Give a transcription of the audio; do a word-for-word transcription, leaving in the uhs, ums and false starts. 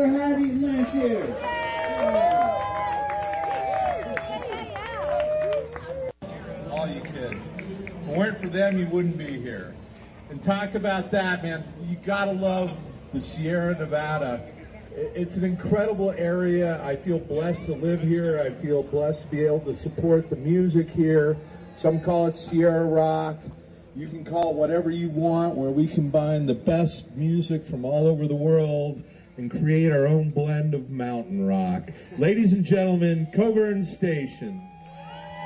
for Hattie Lantier. All you kids. If it weren't for them, you wouldn't be here. And talk about that, man. You gotta love the Sierra Nevada. It's an incredible area. I feel blessed to live here. I feel blessed to be able to support the music here. Some call it Sierra Rock. You can call it whatever you want, where we combine the best music from all over the world and create our own blend of mountain rock. Ladies and gentlemen, Coburn Station.